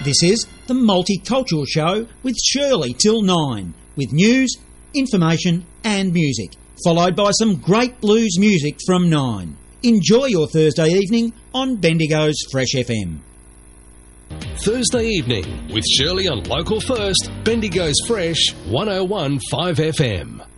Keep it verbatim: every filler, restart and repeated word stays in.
This is the Multicultural Show with Shirley till nine, with news, information and music, followed by some great blues music from nine. Enjoy your Thursday evening on Bendigo's Fresh F M. Thursday evening with Shirley on Local First, Bendigo's Fresh one oh one point five F M.